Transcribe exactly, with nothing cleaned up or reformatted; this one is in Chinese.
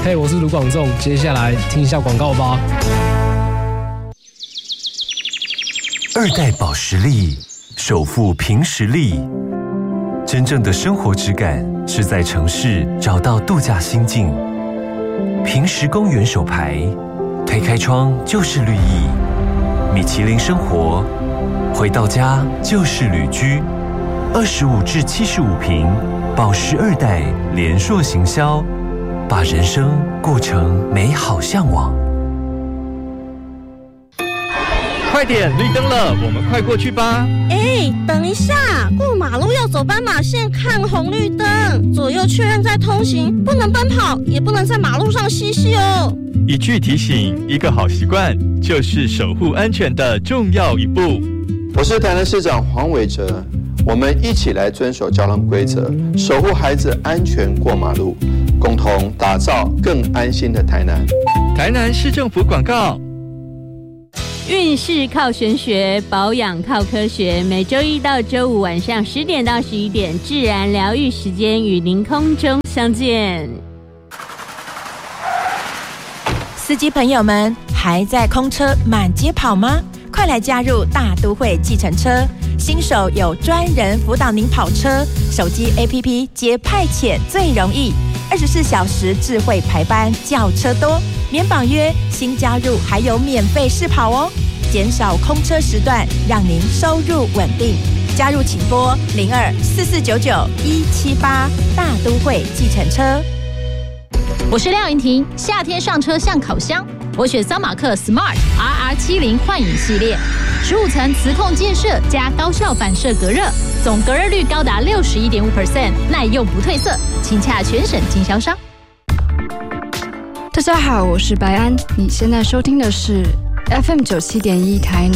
嘿，我是卢广仲，接下来听一下广告吧。 二代保时力，首富凭实力。真正的生活质感是在城市找到度假心境。平实公园手牌，推开窗就是绿意。米其林生活，回到家就是旅居。二十五至七十五平，保时二代联硕行销，把人生过成美好向往。 快点，绿灯了，我们快过去吧。 哎，等一下，过马路要走斑马线，看红绿灯，左右确认再通行，不能奔跑，也不能在马路上嬉戏哦。 一句提醒，一个好习惯，就是守护安全的重要一步。 我是台南市长黄伟哲，我们一起来遵守交通规则，守护孩子安全过马路，共同打造更安心的台南。 台南市政府广告。 运势靠玄学，保养靠科学。每周一到周五晚上十点到十一点，自然疗愈时间与您空中相见。 司机朋友们，还在空车满街跑吗？快来加入大都会计程车，新手有专人辅导您跑车，手机 A P P 接派遣最容易，二十四小时智慧排班，叫车多。免绑约，新加入还有免费试跑哦，减少空车时段，让您收入稳定。加入请拨零二四四九九一七八，大都会计程车。 我是廖云婷，夏天上车像烤箱，我选桑马克 Smart R R 七十 幻影系列，十五层磁控建设加高效反射隔热，总隔热率高达 百分之六十一点五， 耐用不褪色，请洽全省经销商。 大家好，我是白安，你现在收听的是 F M 九七点一台南。